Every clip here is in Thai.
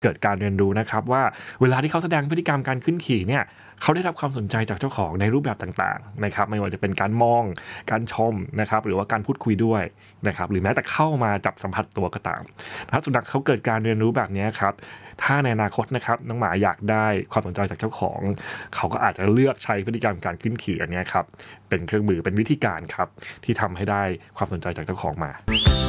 เกิดการเรียนรู้นะครับว่าเวลาที่เขาแสดงพฤติกรรมการขึ้นขี่เนี่ยเขาได้รับความสนใจจากเจ้าของในรูปแบบต่างๆนะครับไม่ว่าจะเป็นการมองการชมนะครับหรือว่าการพูดคุยด้วยนะครับหรือแม้แต่เข้ามาจับสัมผัสตัวก็ตามถ้าสุนัขเขาเกิดการเรียนรู้แบบนี้ครับถ้าในอนาคตนะครับน้องหมาอยากได้ความสนใจจากเจ้าของเขาก็อาจจะเลือกใช้พฤติกรรมการขึ้นขี่อันนี้ครับเป็นเครื่องมือเป็นวิธีการครับที่ทำให้ได้ความสนใจจากเจ้าของมา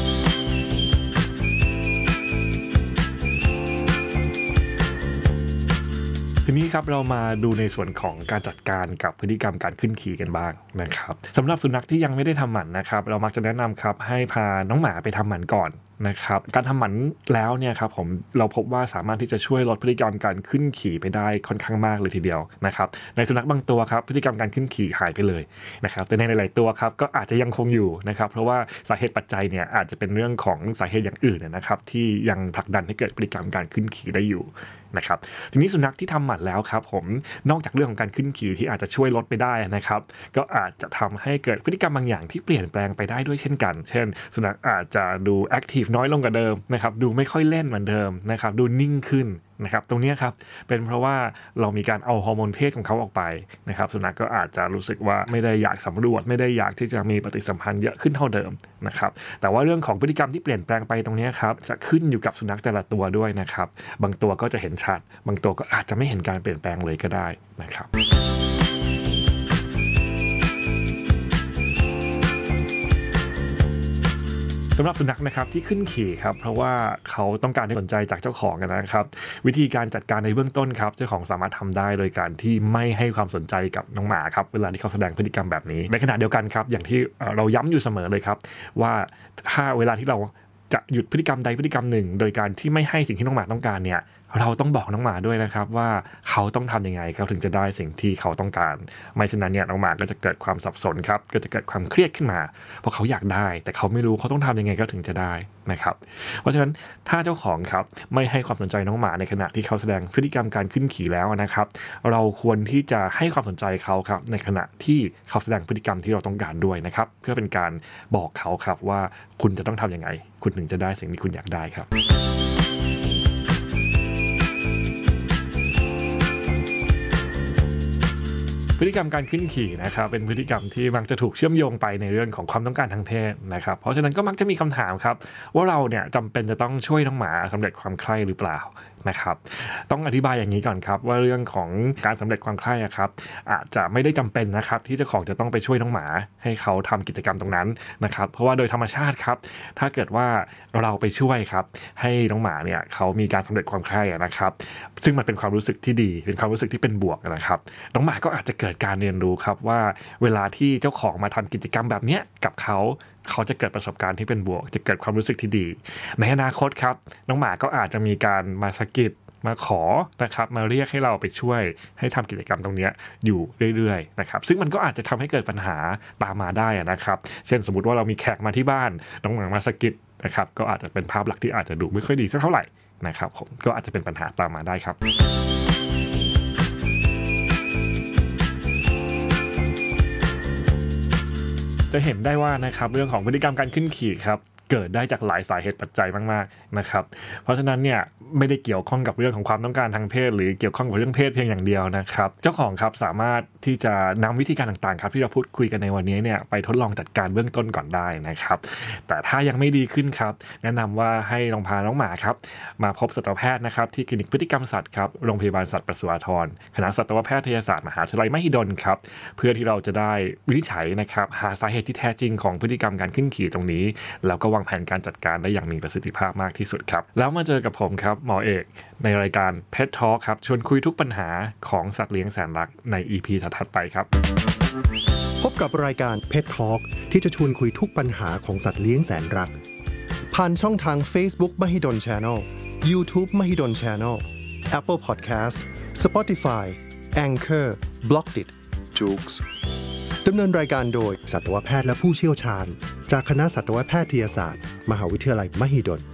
ทีนี้ครับเรามาดูในส่วนของการจัดการกับพฤติกรรมการขึ้นขี่กันบ้างนะครับสำหรับสุนัขที่ยังไม่ได้ทำหมันนะครับเรามักจะแนะนำครับให้พาน้องหมาไปทำหมันก่อนนะครับการทำหมันแล้วเนี่ยครับเราพบว่าสามารถที่จะช่วยลดพฤติกรรมการขึ้นขี่ไปได้ค่อนข้างมากเลยทีเดียวนะครับในสุนัขบางตัวครับพฤติกรรมการขึ้นขี่หายไปเลยนะครับแต่ในหลายๆตัวครับก็อาจจะยังคงอยู่นะครับเพราะว่าสาเหตุปัจจัยเนี่ยอาจจะเป็นเรื่องของสาเหตุอย่างอื่นนะครับที่ยังผลักดันให้เกิดพฤติกรรมการขึ้นขี่ได้อยู่นะครับทีนี้สุนัขที่ทำหมันแล้วครับนอกจากเรื่องของการขึ้นขี่ที่อาจจะช่วยลดไปได้นะครับก็อาจจะทำให้เกิดพฤติกรรมบางอย่างที่เปลี่ยนแปลงไปได้ด้วยเช่นกันเช่นสุนัขอาจจะดูแอคทีฟน้อยลงกว่าเดิมนะครับดูไม่ค่อยเล่นเหมือนเดิมนะครับดูนิ่งขึ้นนะครับตรงนี้ครับเป็นเพราะว่าเรามีการเอาฮอร์โมนเพศของเขาออกไปนะครับสุนัขก็อาจจะรู้สึกว่าไม่ได้อยากสำรวจไม่ได้อยากที่จะมีปฏิสัมพันธ์เยอะขึ้นเท่าเดิมนะครับแต่ว่าเรื่องของพฤติกรรมที่เปลี่ยนแปลงไปตรงนี้ครับจะขึ้นอยู่กับสุนัขแต่ละตัวด้วยนะครับบางตัวก็จะเห็นชัดบางตัวก็อาจจะไม่เห็นการเปลี่ยนแปลงเลยก็ได้นะครับสำหรับสุนัขนะครับที่ขึ้นขี่ครับเพราะว่าเขาต้องการให้สนใจจากเจ้าของกันนะครับวิธีการจัดการในเบื้องต้นครับเจ้าของสามารถทำได้โดยการที่ไม่ให้ความสนใจกับน้องหมาครับเวลาที่เขาแสดงพฤติกรรมแบบนี้ในขณะเดียวกันครับอย่างที่เราย้ำอยู่เสมอเลยครับว่าถ้าเวลาที่เราจะหยุดพฤติกรรมใดพฤติกรรมหนึ่งโดยการที่ไม่ให้สิ่งที่น้องหมาต้องการเนี่ยเราต้องบอกน้องหมาด้วยนะครับว่าเขาต้องทำยังไงเขาถึงจะได้สิ่งที่เขาต้องการไม่เช่นนั้นเนี่ยน้องหมาก็จะเกิดความสับสนครับก็จะเกิดความเครียดขึ้นมาเพราะเขาอยากได้แต่เขาไม่รู้เขาต้องทำยังไงก็ถึงจะได้นะครับเพราะฉะนั้นถ้าเจ้าของครับไม่ให้ความสนใจน้องหมาในขณะที่เขาแสดงพฤติกรรมการขึ้นขี่แล้วนะครับเราควรที่จะให้ความสนใจเขาครับในขณะที่เขาแสดงพฤติกรรมที่เราต้องการด้วยนะครับเพื่อเป็นการบอกเขาครับว่าคุณจะต้องทำยังไงคุณถึงจะได้สิ่งที่คุณอยากได้ครับพฤติกรรมการขึ้นขี่นะครับเป็นพฤติกรรมที่มักจะถูกเชื่อมโยงไปในเรื่องของความต้องการทางเพศนะครับเพราะฉะนั้นก็มักจะมีคำถามครับว่าเราเนี่ยจำเป็นจะต้องช่วยน้องหมาสำเร็จความใคร่หรือเปล่านะครับต้องอธิบายอย่างนี้ก่อนครับว่าเรื่องของการสำเร็จความใคร่ครับอาจจะไม่ได้จำเป็นนะครับที่เจ้าของจะต้องไปช่วยน้องหมาให้เขาทำกิจกรรมตรงนั้นนะครับเพราะว่าโดยธรรมชาติครับถ้าเกิดว่าเราไปช่วยครับให้น้องหมาเนี่ยเขามีการสำเร็จความใคร่นะครับซึ่งมันเป็นความรู้สึกที่ดีเป็นความรู้สึกที่เป็นบวกนะครับน้องหมาก็อาจจะเกิดการเรียนรู้ครับว่าเวลาที่เจ้าของมาทำกิจกรรมแบบนี้กับเขาจะเกิดประสบการณ์ที่เป็นบวกจะเกิดความรู้สึกที่ดีในอนาคตครับน้องหมาก็อาจจะมีการมาสะกิดมาขอนะครับมาเรียกให้เราไปช่วยให้ทำกิจกรรมตรงนี้อยู่เรื่อยๆนะครับซึ่งมันก็อาจจะทำให้เกิดปัญหาตามมาได้นะครับเช่นสมมติว่าเรามีแขกมาที่บ้านน้องหมามาสะกิดนะครับก็อาจจะเป็นภาพลักษณ์ที่อาจจะดูไม่ค่อยดีสักเท่าไหร่นะครับผมก็อาจจะเป็นปัญหาตามมาได้ครับจะเห็นได้ว่านะครับเรื่องของพฤติกรรมการขึ้นขี่ครับเกิดได้จากหลายสาเหตุปัจจัยมากๆนะครับเพราะฉะนั้นเนี่ยไม่ได้เกี่ยวข้องกับเรื่องของความต้องการทางเพศหรือเกี่ยวข้องกับเรื่องเพศเพียงอย่างเดียวนะครับเจ้าของครับสามารถที่จะนำวิธีการต่างๆครับที่เราพูดคุยกันในวันนี้เนี่ยไปทดลองจัดการเบื้องต้นก่อนได้นะครับแต่ถ้ายังไม่ดีขึ้นครับแนะนำว่าให้ลองพาน้องหมาครับมาพบสัตวแพทย์นะครับที่คลินิกพฤติกรรมสัตว์ครับโรงพยาบาลสัตว์ประสวาทรคณะสัตวแพทยศาสตร์มหาวิทยาลัยมหิดลครับเพื่อที่เราจะได้วินิจฉัยนะครับหาสาเหตุที่แท้จริงของพฤติกรรมการขึ้นขี่ตรงนี้แล้วก็วางแผนการจัดการได้อย่างมีประสิทธิภาพมากที่สุดครับแล้วมาเจอกับผมครับหมอเอกในรายการ Pet Talk ครับชวนคุยทุกปัญหาของสัตว์เลี้ยงแสนรักใน EP ถัดไปครับพบกับรายการ Pet Talk ที่จะชวนคุยทุกปัญหาของสัตว์เลี้ยงแสนรักผ่านช่องทาง Facebook Mahidol Channel YouTube Mahidol Channel Apple Podcast Spotify Anchor Blockdit Joox ดำเนินรายการโดยสัตวแพทย์และผู้เชี่ยวชาญจากคณะสัตวแพทยศาสตร์มหาวิทยาลัยมหิดล